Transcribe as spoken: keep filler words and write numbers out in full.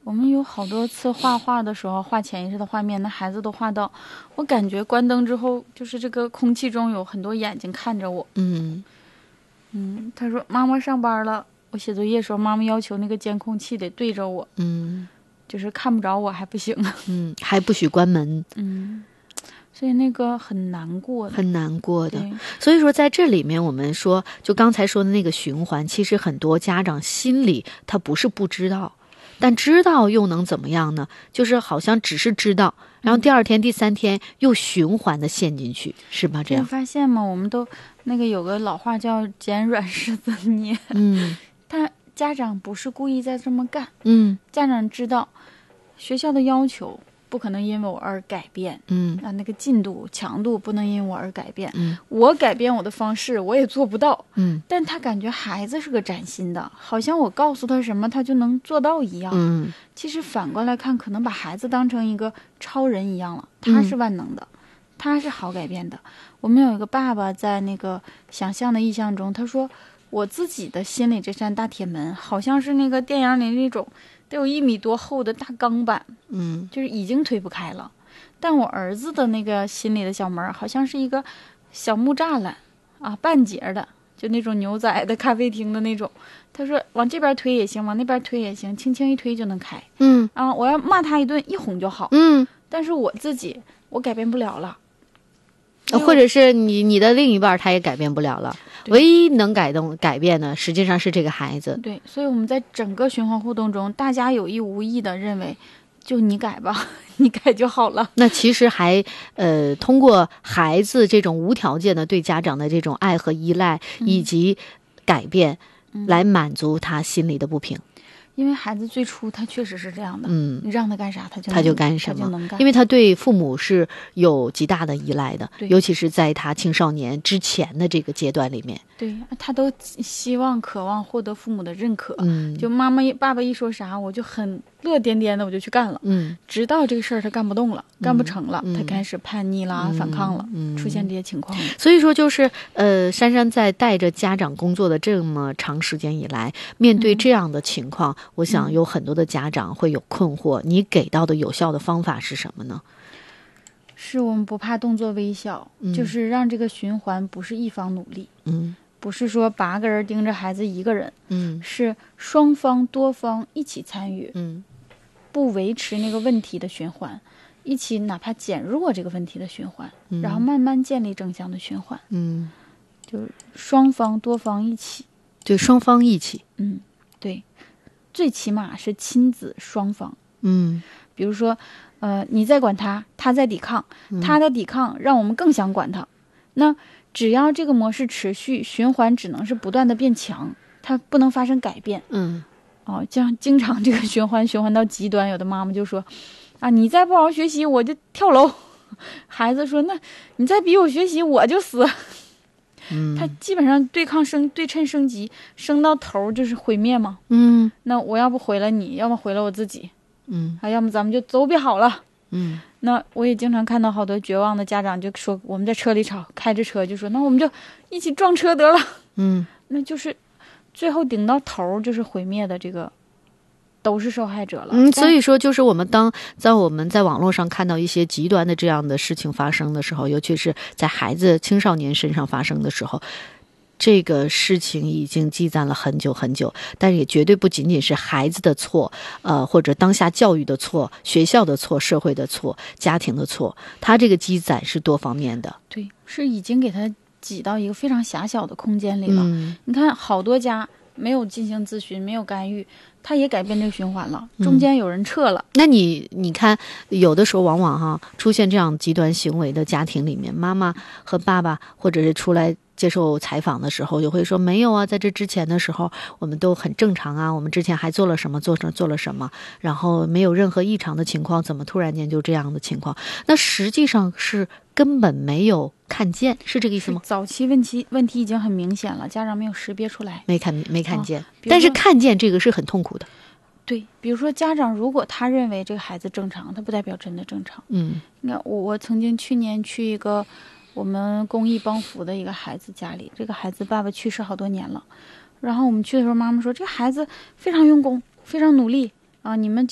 我们有好多次画画的时候，画潜意识的画面，那孩子都画到，我感觉关灯之后，就是这个空气中有很多眼睛看着我。 嗯嗯，他说妈妈上班了，我写作业的时候，妈妈要求那个监控器得对着我， 嗯就是看不着我还不行。 嗯，还不许关门。 嗯，所以那个很难过的， 很难过的。 对， 所以说在这里面我们说，就刚才说的那个循环，其实很多家长心里他不是不知道，但知道又能怎么样呢？就是好像只是知道，然后第二天、第三天又循环的陷进去，是吧？这样你发现吗？我们都那个有个老话叫捡软柿子捏， 嗯他家长不是故意在这么干， 嗯家长知道学校的要求不可能因为我而改变， 嗯啊，那个进度强度不能因为我而改变， 嗯我改变我的方式我也做不到， 嗯但他感觉孩子是个崭新的，好像我告诉他什么他就能做到一样。 嗯其实反过来看，可能把孩子当成一个超人一样了，他是万能的，他是好改变的。我们有一个爸爸在那个想象的意象中，他说我自己的心里这扇大铁门好像是那个电影里那种得有一米多厚的大钢板， 嗯就是已经推不开了。但我儿子的那个心里的小门好像是一个小木栅栏啊，半截的，就那种牛仔的咖啡厅的那种。他说往这边推也行，往那边推也行，轻轻一推就能开。 嗯啊，我要骂他一顿，一哄就好。 嗯， 但是我自己我改变不了了， 或者是你你的另一半他也改变不了了，唯一能改动改变的实际上是这个孩子。 对，所以我们在整个循环互动中，大家有意无意的认为就你改吧，你改就好了。 那其实还呃，通过孩子这种无条件的对家长的这种爱和依赖， 嗯、 以及改变，嗯、来满足他心里的不平。 因为孩子最初他确实是这样的， 嗯， 你让他干啥他就他就干什么， 他就能干， 因为他对父母是有极大的依赖的， 对， 尤其是在他青少年之前的这个阶段里面， 对，他都希望渴望获得父母的认可， 嗯， 就妈妈爸爸一说啥，我就很乐颠颠的我就去干了， 嗯， 直到这个事儿他干不动了， 嗯、 干不成了， 嗯、 他开始叛逆啦、嗯、反抗了、 嗯， 出现这些情况。 所以说就是呃，珊珊在带着家长工作的这么长时间以来，面对这样的情况、嗯、我想有很多的家长会有困惑，你给到的有效的方法是什么呢？ 是我们不怕动作微小、嗯、就是让这个循环不是一方努力， 嗯， 不是说八个人盯着孩子一个人， 嗯， 是双方多方一起参与， 嗯， 不维持那个问题的循环，一起哪怕减弱这个问题的循环、嗯、然后慢慢建立正向的循环， 嗯， 就是双方多方一起， 对，双方一起， 嗯，对，最起码是亲子双方， 嗯， 比如说呃，你在管他，他在抵抗、嗯、他的抵抗让我们更想管他，那只要这个模式持续，循环只能是不断的变强，它不能发生改变。 嗯， 哦，这样经常这个循环循环到极端，有的妈妈就说啊，你再不好好学习我就跳楼，孩子说那你再逼我学习我就死。 嗯， 他基本上对抗升对称升级升到头就是毁灭嘛。 嗯， 那我要不毁了你，要么毁了我自己。 嗯， 啊，要么咱们就都别好了。 嗯， 那我也经常看到好多绝望的家长就说，我们在车里吵，开着车就说，那我们就一起撞车得了。 嗯， 那就是最后顶到头就是毁灭的，这个都是受害者了。 嗯，所以说就是我们当在我们在网络上看到一些极端的这样的事情发生的时候，尤其是在孩子青少年身上发生的时候，这个事情已经积攒了很久很久，但也绝对不仅仅是孩子的错，呃，或者当下教育的错、学校的错、社会的错、家庭的错，它这个积攒是多方面的。 对，是已经给他挤到一个非常狭小的空间里了。 嗯， 你看好多家没有进行咨询，没有干预，他也改变这个循环了，中间有人撤了。 嗯、那你你看，有的时候往往哈出现这样极端行为的家庭里面，妈妈和爸爸或者是出来接受采访的时候就会说，没有啊，在这之前的时候我们都很正常啊，我们之前还做了什么做什做了什么，然后没有任何异常的情况，怎么突然间就这样的情况？那实际上是根本没有看见，是这个意思吗？ 早期问题问题已经很明显了，家长没有识别出来， 没看没看见、哦、 但是看见这个是很痛苦的。 对，比如说家长如果他认为这个孩子正常，他不代表真的正常。 嗯， 你看我我曾经去年去一个我们公益帮扶的一个孩子家里，这个孩子爸爸去世好多年了，然后我们去的时候，妈妈说这个孩子非常用功，非常努力啊，你们